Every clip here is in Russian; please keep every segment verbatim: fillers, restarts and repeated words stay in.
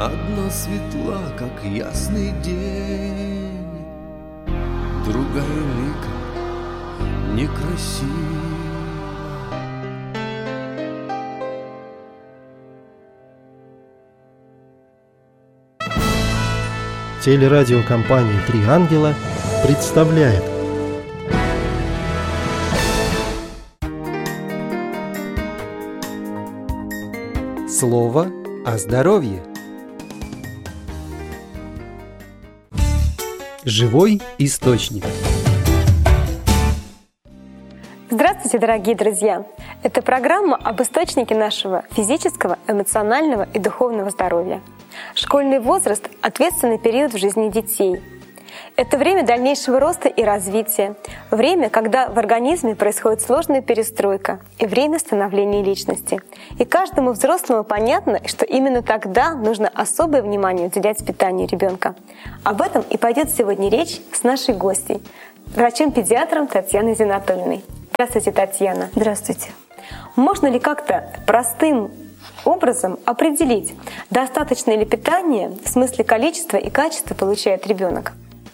Одна светла, как ясный день, другая ликом некрасива. Телерадиокомпания «Три ангела» представляет Слово о здоровье. Живой источник. Здравствуйте, дорогие друзья! Это программа об источнике нашего физического, эмоционального и духовного здоровья. Школьный возраст — ответственный период в жизни детей. Это время дальнейшего роста и развития, время, когда в организме происходит сложная перестройка, и время становления личности. И каждому взрослому понятно, что именно тогда нужно особое внимание уделять питанию ребенка. Об этом и пойдет сегодня речь с нашей гостьей, врачом-педиатром Татьяной Зинатульной. Здравствуйте, Татьяна. Здравствуйте. Можно ли как-то простым образом определить, достаточно ли питания в смысле количества и качества получает ребенок?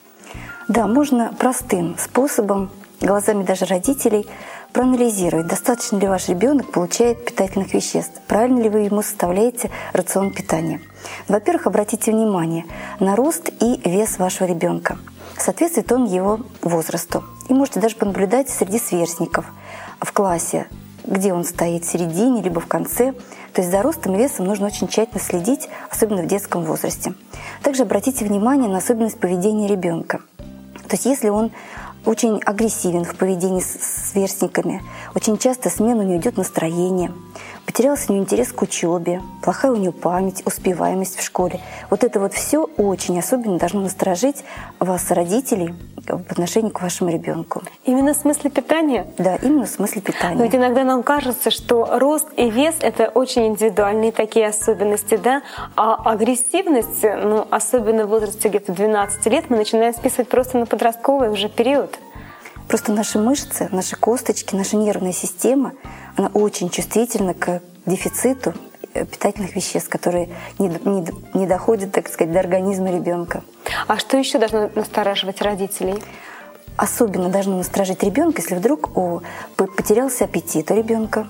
Да, можно простым способом, глазами даже родителей, проанализировать, достаточно ли ваш ребенок получает питательных веществ, правильно ли вы ему составляете рацион питания. Во-первых, обратите внимание на рост и вес вашего ребенка. Соответствует он его возрасту. И можете даже понаблюдать среди сверстников в классе, где он стоит, в середине либо в конце. То есть за ростом и весом нужно очень тщательно следить, особенно в детском возрасте. Также обратите внимание на особенность поведения ребенка. То есть если он очень агрессивен в поведении с сверстниками, очень часто смена у него идет настроение, потерялся у него интерес к учебе, плохая у него память, успеваемость в школе. Вот это вот все очень особенно должно насторожить вас, родителей, в отношении к вашему ребенку. Именно в смысле питания? Да, именно в смысле питания. Но ведь иногда нам кажется, что рост и вес — это очень индивидуальные такие особенности, да? А агрессивность, ну, особенно в возрасте где-то двенадцати лет, мы начинаем списывать просто на подростковый уже период. Просто наши мышцы, наши косточки, наша нервная система, она очень чувствительна к дефициту питательных веществ, которые не, не, не доходят, так сказать, до организма ребенка. А что еще должно настораживать родителей? Особенно должно насторожить ребенка, если вдруг о, потерялся аппетит у ребенка.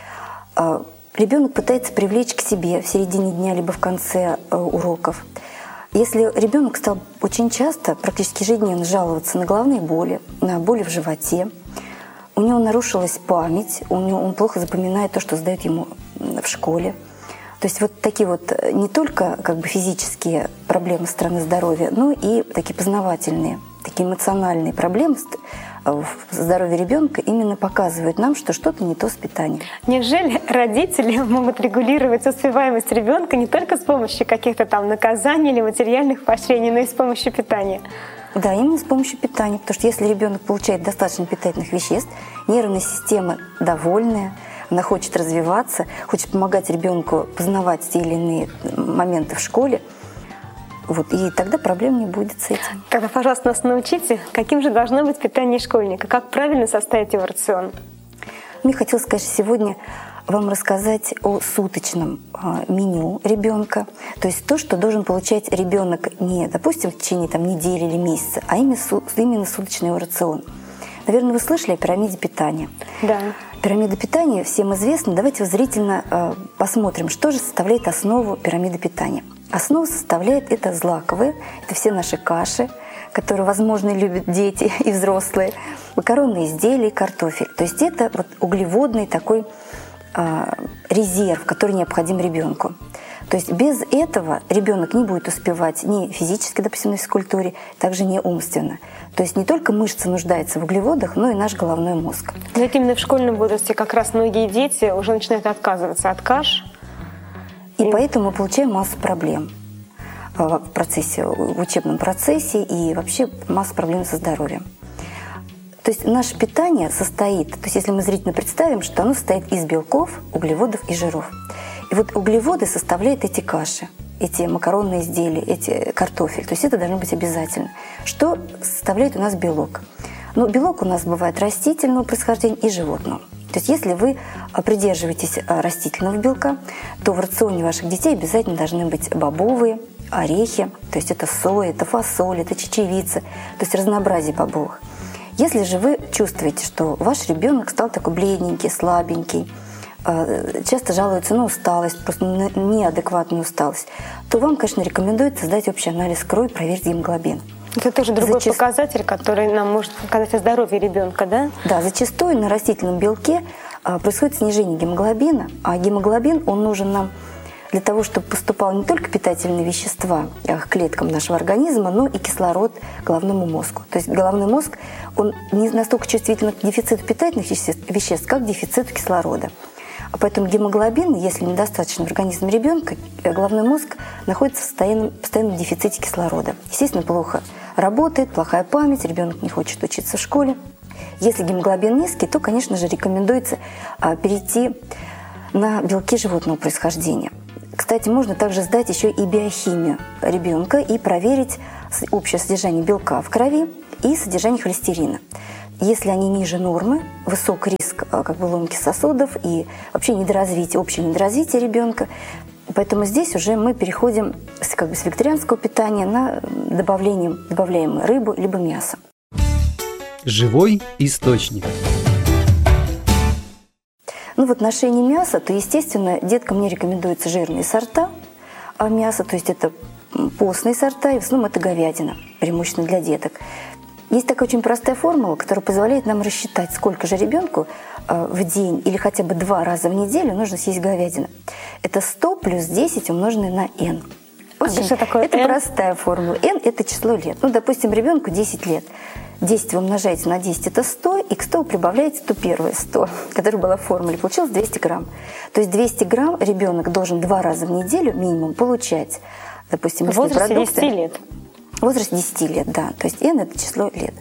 Ребенок пытается привлечь к себе в середине дня либо в конце уроков. Если ребенок стал очень часто, практически ежедневно жаловаться на головные боли, на боли в животе, у него нарушилась память, у него, он плохо запоминает то, что задают ему в школе. То есть вот такие вот не только как бы физические проблемы со стороны здоровья, но и такие познавательные, такие эмоциональные проблемы в здоровье ребенка именно показывают нам, что что-то не то с питанием. Неужели родители могут регулировать успеваемость ребенка не только с помощью каких-то там наказаний или материальных поощрений, но и с помощью питания? Да, именно с помощью питания, потому что если ребенок получает достаточно питательных веществ, нервная система довольная, она хочет развиваться, хочет помогать ребенку познавать те или иные моменты в школе, вот, и тогда проблем не будет с этим. Тогда, пожалуйста, нас научите, каким же должно быть питание школьника, как правильно составить его рацион? Мне хотелось, конечно, сегодня вам рассказать о суточном меню ребенка, то есть то, что должен получать ребенок не, допустим, в течение там, недели или месяца, а именно, именно суточный его рацион. Наверное, вы слышали о пирамиде питания. Да. Пирамида питания всем известна. Давайте зрительно э, посмотрим, что же составляет основу пирамиды питания. Основу составляет это злаковые, это все наши каши, которые, возможно, любят дети и взрослые, макаронные изделия, картофель. То есть это вот углеводный такой э, резерв, который необходим ребенку. То есть без этого ребенок не будет успевать ни физически, допустим, на физкультуре, также не умственно. То есть не только мышцы нуждаются в углеводах, но и наш головной мозг. Но ведь именно в школьном возрасте как раз многие дети уже начинают отказываться от каш. И, и... поэтому мы получаем массу проблем в процессе, в учебном процессе и вообще массу проблем со здоровьем. То есть наше питание состоит, то есть если мы зрительно представим, что оно состоит из белков, углеводов и жиров. И вот углеводы составляют эти каши, эти макаронные изделия, эти картофель. То есть это должно быть обязательно. Что составляет у нас белок? Ну, белок у нас бывает растительного происхождения и животного. То есть если вы придерживаетесь растительного белка, то в рационе ваших детей обязательно должны быть бобовые, орехи, то есть это соя, это фасоль, это чечевица, то есть разнообразие бобовых. Если же вы чувствуете, что ваш ребенок стал такой бледненький, слабенький, часто жалуется на усталость, просто на неадекватную усталость, то вам, конечно, рекомендуется сдать общий анализ крови, проверить гемоглобин. Это тоже другой Зачаст... показатель, который нам может показать о здоровье ребенка, да? Да, зачастую на растительном белке а, происходит снижение гемоглобина, а гемоглобин, он нужен нам для того, чтобы поступало не только питательные вещества к клеткам нашего организма, но и кислород головному мозгу. То есть головной мозг, он не настолько чувствителен к дефициту питательных веществ, как к дефициту кислорода. Поэтому гемоглобин, если недостаточно в организме ребенка, головной мозг находится в постоянном, постоянном дефиците кислорода. Естественно, плохо работает, плохая память, ребенок не хочет учиться в школе. Если гемоглобин низкий, то, конечно же, рекомендуется а, перейти на белки животного происхождения. Кстати, можно также сдать еще и биохимию ребенка и проверить общее содержание белка в крови и содержание холестерина. Если они ниже нормы, высок риск как бы ломки сосудов и вообще недоразвитие, общее недоразвитие ребенка. Поэтому здесь уже мы переходим как бы с вегетарианского питания на добавление, добавляем рыбу либо мясо. Живой источник. Ну, в отношении мяса, то, естественно, деткам не рекомендуются жирные сорта мяса, то есть это постные сорта, и в основном это говядина, преимущественно для деток. Есть такая очень простая формула, которая позволяет нам рассчитать, сколько же ребенку в день или хотя бы два раза в неделю нужно съесть говядины. Это сто плюс десять умноженное на n. Очень, а что такое это n? Простая формула. n – это число лет. Ну, допустим, ребенку десять лет. десять вы умножаете на десять – это сто, и к сто прибавляете то первое сто, которое было в формуле. Получилось двести грамм. То есть двести грамм ребенок должен два раза в неделю минимум получать. Допустим, в возрасте продукты, десяти лет. В возрасте десяти лет, да. То есть n – это число лет.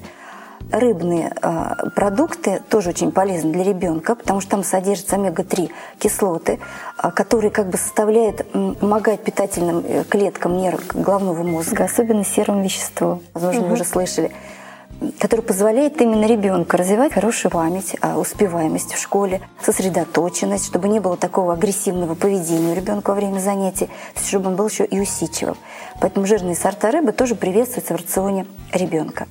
Рыбные э, продукты тоже очень полезны для ребенка, потому что там содержатся омега три кислоты, э, которые как бы составляют, э, помогают питательным клеткам нерв головного мозга, особенно серому веществу, возможно, угу. вы уже слышали, который позволяет именно ребенку развивать хорошую память, успеваемость в школе, сосредоточенность, чтобы не было такого агрессивного поведения у ребенка во время занятий, чтобы он был еще и усидчивым. Поэтому жирные сорта рыбы тоже приветствуются в рационе ребенка.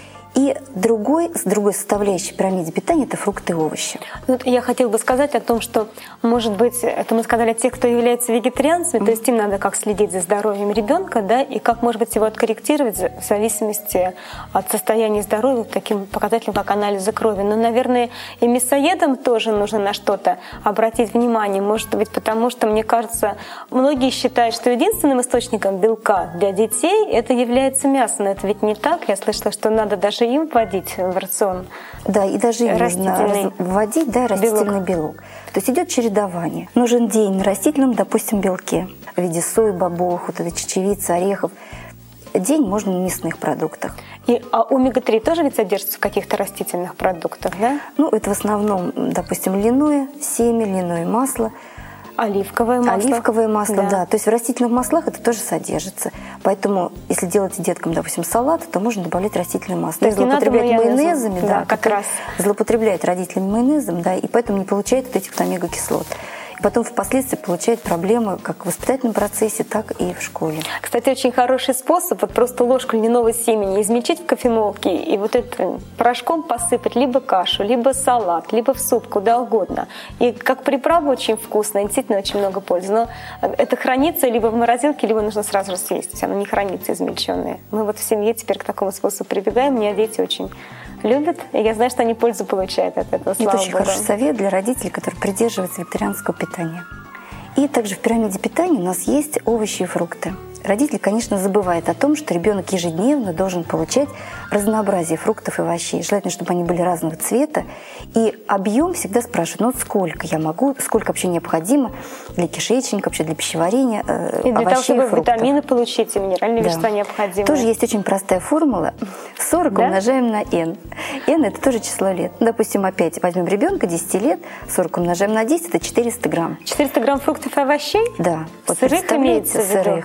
И другой, с другой составляющей пирамиды питания – это фрукты и овощи. Вот я хотела бы сказать о том, что, может быть, это мы сказали о тех, кто является вегетарианцами, mm-hmm. то есть им надо как следить за здоровьем ребенка, да, и как, может быть, его откорректировать в зависимости от состояния здоровья, таким показателем, как анализы крови. Но, наверное, и мясоедам тоже нужно на что-то обратить внимание. Может быть, потому что, мне кажется, многие считают, что единственным источником белка для детей это является мясо. Но это ведь не так. Я слышала, что надо даже им вводить в рацион. Да, и даже им нужно вводить, да, растительный белок. белок. То есть идет чередование. Нужен день на растительном, допустим, белке в виде сои, бобовых, вот этой чечевицы, орехов. День можно на мясных продуктах. И а омега три тоже ведь содержится в каких-то растительных продуктах, да? Ну, это в основном, допустим, льняное семя, льняное масло. Оливковое масло. Оливковое масло, да. да. То есть в растительных маслах это тоже содержится. Поэтому, если делаете деткам, допустим, салат, то можно добавлять растительное масло. То есть не злоупотреблять майонезами, да, да, как раз. Злоупотребляет родителями майонезом, да, и поэтому не получает вот этих вот омега-кислот. И потом впоследствии получает проблемы как в воспитательном процессе, так и в школе. Кстати, очень хороший способ вот просто ложку льняного семени измельчить в кофемолке и вот это порошком посыпать либо кашу, либо салат, либо в суп, куда угодно. И как приправа очень вкусно, и действительно очень много пользы. Но это хранится либо в морозилке, либо нужно сразу же съесть. То есть оно не хранится измельченное. Мы вот в семье теперь к такому способу прибегаем. У меня дети очень любят, и я знаю, что они пользу получают от этого. Это очень Богу. Хороший совет для родителей, которые придерживаются вегетарианского питания. И также в пирамиде питания у нас есть овощи и фрукты. Родитель, конечно, забывает о том, что ребенок ежедневно должен получать разнообразие фруктов и овощей. Желательно, чтобы они были разного цвета. И объем всегда спрашивают, ну вот сколько я могу, сколько вообще необходимо для кишечника, вообще для пищеварения э, и для овощей того, чтобы и фруктов. Витамины получить, и минеральные да. вещества необходимые. Тоже есть очень простая формула. сорок да? умножаем на n. n – это тоже число лет. Ну, допустим, опять возьмем ребенка десяти лет, сорок умножаем на десять – это четыреста грамм. четыреста грамм фруктов и овощей? Да. Вот сырых имеется в виду? Сырых, да. Имеется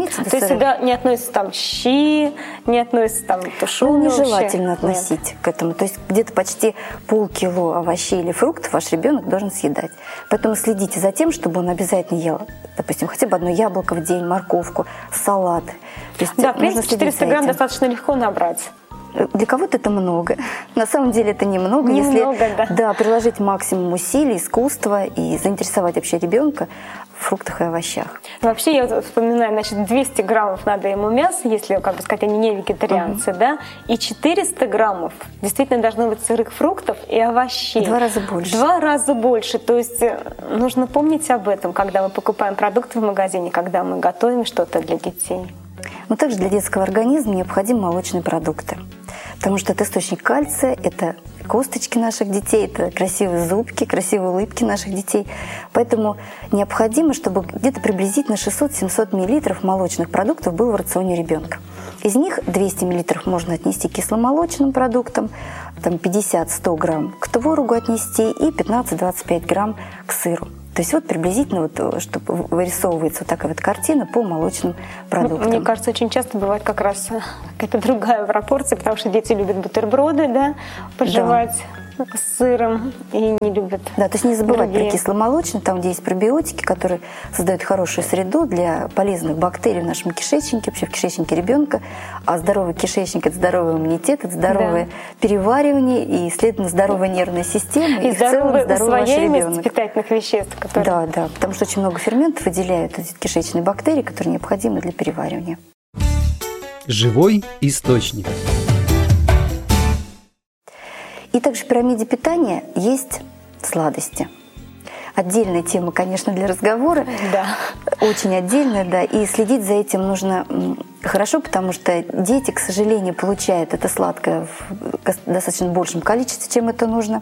относится до То есть сырых. сюда не относятся там щи, не относятся там тушеные Ну, нежелательно овощи? относить Нет. к этому. То есть где-то почти полкило овощей или фруктов ваш ребенок должен съедать. Поэтому следите за тем, чтобы он обязательно ел, допустим, хотя бы одно яблоко в день, морковку, салат. То есть Да, в нужно принципе, следить четыреста за грамм этим. достаточно легко набрать. Для кого-то это много. На самом деле это немного. Немного, если да. Да, приложить максимум усилий, искусства и заинтересовать вообще ребенка в фруктах и овощах. Вообще, я вот вспоминаю, значит, двести граммов надо ему мяса, если, как бы сказать, они не вегетарианцы, да, и четыреста граммов действительно должно быть сырых фруктов и овощей. В два раза больше. Два раза больше. То есть э, нужно помнить об этом, когда мы покупаем продукты в магазине, когда мы готовим что-то для детей. Но также для детского организма необходимы молочные продукты. Потому что это источник кальция, это косточки наших детей, это красивые зубки, красивые улыбки наших детей. Поэтому необходимо, чтобы где-то приблизительно шестьсот-семьсот миллилитров молочных продуктов было в рационе ребенка. Из них двести миллилитров можно отнести к кисломолочным продуктам, там пятьдесят-сто грамм к творогу отнести и пятнадцать-двадцать пять грамм к сыру. То есть вот приблизительно, вот, чтобы вырисовывается вот такая вот картина по молочным продуктам. Мне кажется, очень часто бывает как раз какая-то другая пропорция, потому что дети любят бутерброды, да, пожевать да. с сыром и не любят. Да, то есть не забывать другие. про кисломолочный, там, где есть пробиотики, которые создают хорошую среду для полезных бактерий в нашем кишечнике, вообще в кишечнике ребенка. А здоровый кишечник – это здоровый иммунитет, это здоровое да. переваривание и, следовательно, здоровая нервная система. И, и в целом здоровый ваш ребенок. Питательных веществ. Которые... Да, да, потому что очень много ферментов выделяют эти кишечные бактерии, которые необходимы для переваривания. Живой источник. И также в пирамиде питания есть сладости. Отдельная тема, конечно, для разговора. Да. Очень отдельная, да. И следить за этим нужно хорошо, потому что дети, к сожалению, получают это сладкое в достаточно большем количестве, чем это нужно.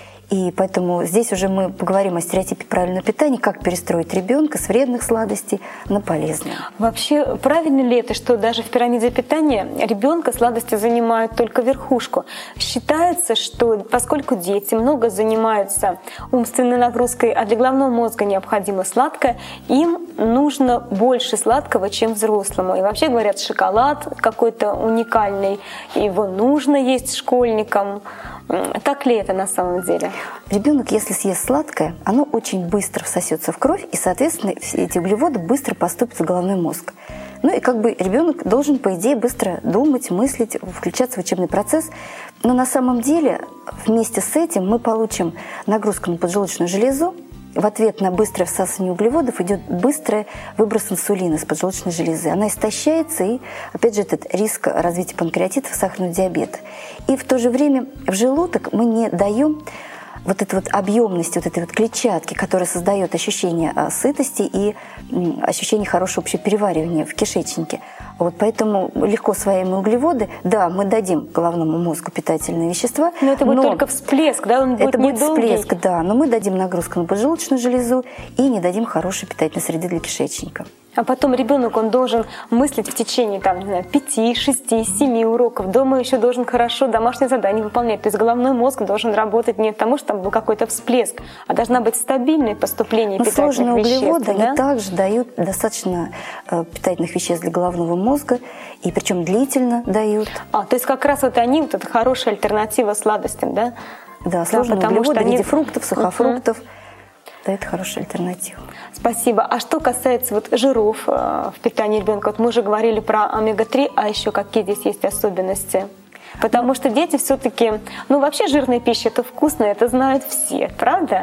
И поэтому здесь уже мы поговорим о стереотипе правильного питания, как перестроить ребенка с вредных сладостей на полезные. Вообще, правильно ли это, что даже в пирамиде питания ребенка сладости занимают только верхушку? Считается, что поскольку дети много занимаются умственной нагрузкой, а для головного мозга необходимо сладкое, им нужно больше сладкого, чем взрослому. И вообще говорят, шоколад какой-то уникальный, его нужно есть школьникам. Так ли это на самом деле? Ребенок, если съест сладкое, оно очень быстро всосется в кровь, и, соответственно, все эти углеводы быстро поступят в головной мозг. Ну и как бы ребенок должен, по идее, быстро думать, мыслить, включаться в учебный процесс. Но на самом деле вместе с этим мы получим нагрузку на поджелудочную железу. В ответ на быстрое всасывание углеводов идет быстрый выброс инсулина из поджелудочной железы. Она истощается, и, опять же, этот риск развития панкреатита, сахарного диабета. И в то же время в желудок мы не даем вот этой вот объемности, вот этой вот клетчатки, которая создает ощущение сытости и ощущение хорошего общего переваривания в кишечнике. Вот поэтому легко усвояемые углеводы, да, мы дадим головному мозгу питательные вещества. Но это будет но только всплеск, да? Он будет это будет недолгий. всплеск, да, но мы дадим нагрузку на поджелудочную железу и не дадим хорошей питательной среды для кишечника. А потом ребенок, он должен мыслить в течение там, не знаю, пяти, шести, семи уроков. Дома еще должен хорошо домашние задания выполнять. То есть головной мозг должен работать не потому, что там был какой-то всплеск, а должна быть стабильное поступление Но питательных сложные веществ. углеводы, Да? они также дают достаточно э, питательных веществ для головного мозга, и причем длительно дают. А, то есть как раз вот они, вот это хорошая альтернатива сладостям, да? Да, сложные потому углеводы что в виде они... фруктов, сухофруктов. Uh-huh. Да, это хорошая альтернатива. Спасибо. А что касается вот жиров э, в питании ребенка, вот мы уже говорили про омега три, а еще какие здесь есть особенности? Потому что дети все-таки, ну вообще жирная пища это вкусно, это знают все, правда?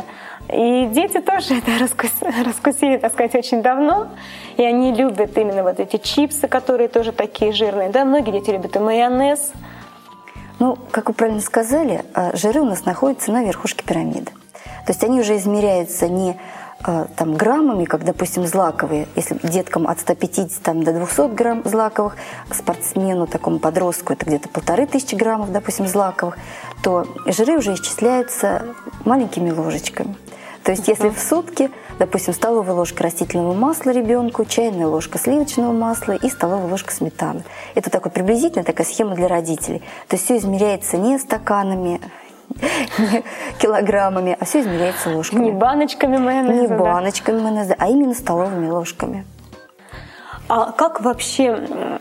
И дети тоже это раскусили, раскусили, так сказать, очень давно, и они любят именно вот эти чипсы, которые тоже такие жирные, да? Многие дети любят и майонез. Ну, как вы правильно сказали, жиры у нас находятся на верхушке пирамиды. То есть они уже измеряются не там, граммами, как, допустим, злаковые. Если деткам от ста пятидесяти там, до двухсот грамм злаковых, спортсмену, такому подростку, это где-то полторы тысячи граммов, допустим, злаковых, то жиры уже исчисляются маленькими ложечками. То есть если в сутки, допустим, столовая ложка растительного масла ребенку, чайная ложка сливочного масла и столовая ложка сметаны. Это такой приблизительная такая схема для родителей. То есть все измеряется не стаканами, не килограммами, а все измеряется ложками. Не баночками майонеза. Не баночками майонеза, а именно столовыми ложками. А как вообще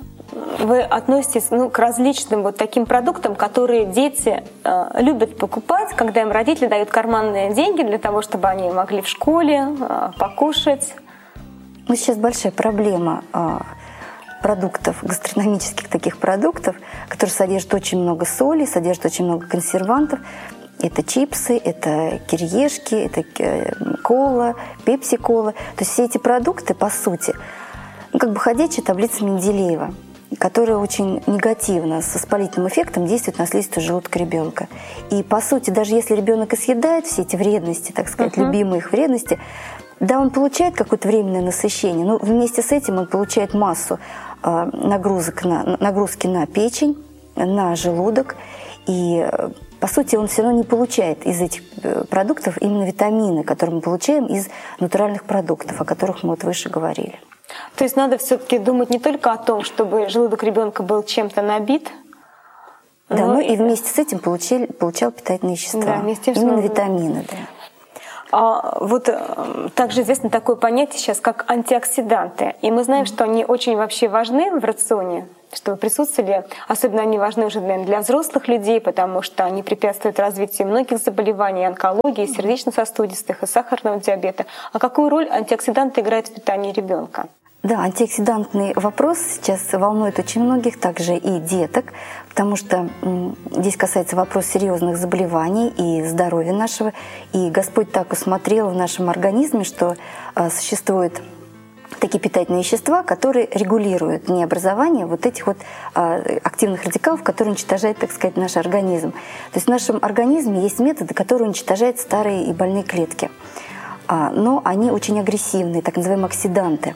вы относитесь ну, к различным вот таким продуктам, которые дети э, любят покупать, когда им родители дают карманные деньги для того, чтобы они могли в школе э, покушать? Ну, сейчас большая проблема э, продуктов, гастрономических таких продуктов, которые содержат очень много соли, содержат очень много консервантов. Это чипсы, это кириешки, это кола, пепси-кола. То есть все эти продукты, по сути, ну, как бы ходячая таблица Менделеева, которая очень негативно, с воспалительным эффектом действует на слизистую желудка ребенка. И, по сути, даже если ребенок и съедает все эти вредности, так сказать, uh-huh. любимые их вредности, да, он получает какое-то временное насыщение, но вместе с этим он получает массу э, нагрузок на, нагрузки на печень, на желудок, и, по сути, он все равно не получает из этих продуктов именно витамины, которые мы получаем из натуральных продуктов, о которых мы вот выше говорили. То есть надо все-таки думать не только о том, чтобы желудок ребенка был чем-то набит. Да, ну и вместе с этим получил, получал питательные вещества. Да, вместе именно витамины, да. А вот также известно такое понятие сейчас, как антиоксиданты. И мы знаем, mm-hmm. что они очень вообще важны в рационе, чтобы присутствовали. Особенно они важны уже для, для взрослых людей, потому что они препятствуют развитию многих заболеваний, онкологии, сердечно-сосудистых и сахарного диабета. А какую роль антиоксиданты играют в питании ребенка? Да, антиоксидантный вопрос сейчас волнует очень многих, также и деток, потому что м, здесь касается вопрос серьезных заболеваний и здоровья нашего. И Господь так усмотрел в нашем организме, что а, существуют такие питательные вещества, которые регулируют необразование вот этих вот а, активных радикалов, которые уничтожают, так сказать, наш организм. То есть в нашем организме есть методы, которые уничтожают старые и больные клетки, а, но они очень агрессивные, так называемые оксиданты.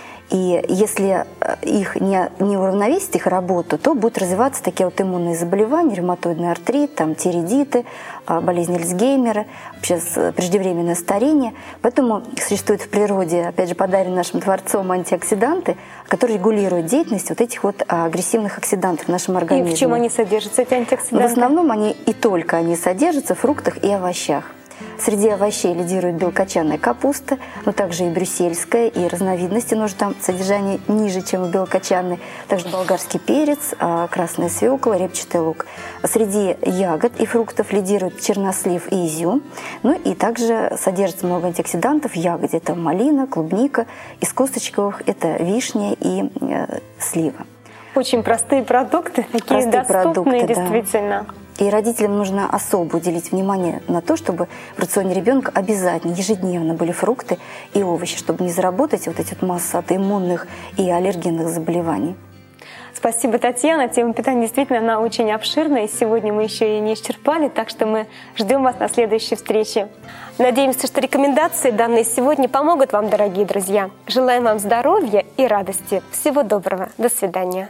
И если их не, не уравновесить, их работу, то будут развиваться такие вот иммунные заболевания, ревматоидный артрит, там, тиреидиты, болезнь Альцгеймера, вообще преждевременное старение. Поэтому существуют в природе, опять же, подаренные нашим Творцом антиоксиданты, которые регулируют деятельность вот этих вот агрессивных оксидантов в нашем организме. И в чем они содержатся, эти антиоксиданты? В основном они и только они содержатся в фруктах и овощах. Среди овощей лидирует белокочанная капуста, но также и брюссельская, и разновидности, но уже там содержание ниже, чем у белокочанной. Также болгарский перец, красная свекла, репчатый лук. Среди ягод и фруктов лидируют чернослив и изюм. Ну и также содержится много антиоксидантов в ягоде. Это малина, клубника. Из косточковых это вишня и э, слива. Очень простые продукты, такие простые доступные, продукты, действительно. Да. И родителям нужно особо уделить внимание на то, чтобы в рационе ребенка обязательно ежедневно были фрукты и овощи, чтобы не заработать вот эти вот массу аутоиммунных и аллергенных заболеваний. Спасибо, Татьяна. Тема питания действительно она очень обширная, и сегодня мы еще ее не исчерпали, так что мы ждем вас на следующей встрече. Надеемся, что рекомендации, данные сегодня, помогут вам, дорогие друзья. Желаем вам здоровья и радости. Всего доброго. До свидания.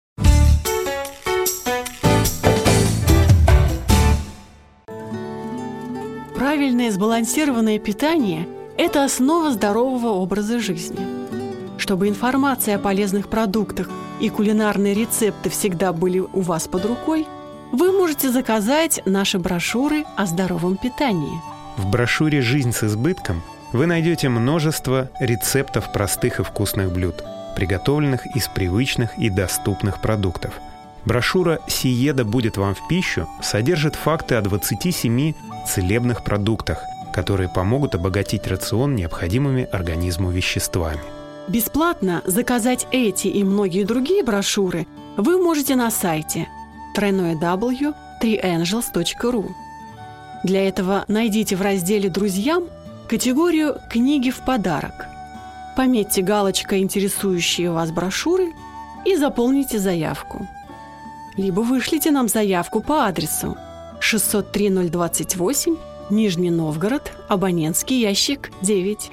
Правильное сбалансированное питание – это основа здорового образа жизни. Чтобы информация о полезных продуктах и кулинарные рецепты всегда были у вас под рукой, вы можете заказать наши брошюры о здоровом питании. В брошюре «Жизнь с избытком» вы найдете множество рецептов простых и вкусных блюд, приготовленных из привычных и доступных продуктов. Брошюра «Сиеда будет вам в пищу» содержит факты о двадцати семи целебных продуктах, которые помогут обогатить рацион необходимыми организму веществами. Бесплатно заказать эти и многие другие брошюры вы можете на сайте дабл ю дабл ю дабл ю точка три энджелс точка ру. Для этого найдите в разделе «Друзьям» категорию «Книги в подарок». Пометьте галочкой интересующие вас брошюры и заполните заявку. Либо вышлите нам заявку по адресу шестьсот три ноль двадцать восемь, Нижний Новгород, абонентский ящик девять.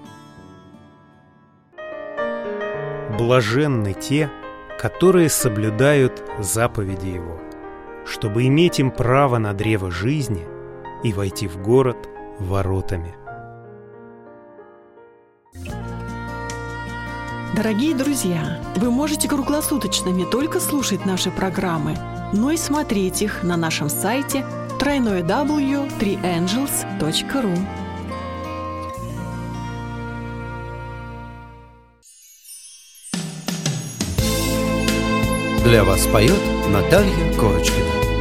Блаженны те, которые соблюдают заповеди Его, чтобы иметь им право на древо жизни и войти в город воротами. Дорогие друзья, вы можете круглосуточно не только слушать наши программы, но и смотреть их на нашем сайте дабл ю дабл ю дабл ю точка три энджелс точка ру. Для вас поет Наталья Корочкина.